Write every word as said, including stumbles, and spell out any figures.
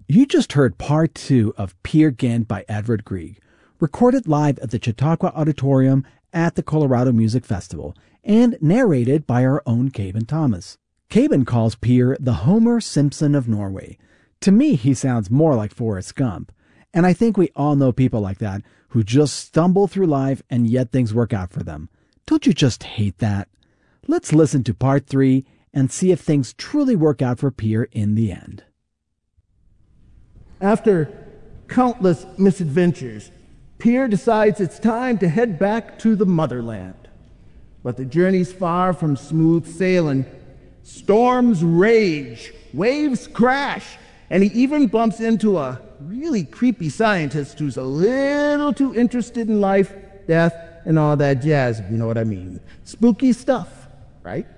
You just heard part two of Peer Gynt by Edvard Grieg, recorded live at the Chautauqua Auditorium at the Colorado Music Festival, and narrated by our own Caben Thomas. Caben calls Peer the Homer Simpson of Norway. To me, he sounds more like Forrest Gump, and I think we all know people like that who just stumble through life and yet things work out for them. Don't you just hate that? Let's listen to part three and see if things truly work out for Peer in the end. After countless misadventures, Peer decides it's time to head back to the motherland. But the journey's far from smooth sailing. Storms rage, waves crash, and he even bumps into a really creepy scientist who's a little too interested in life, death, and all that jazz, if you know what I mean. Spooky stuff, right?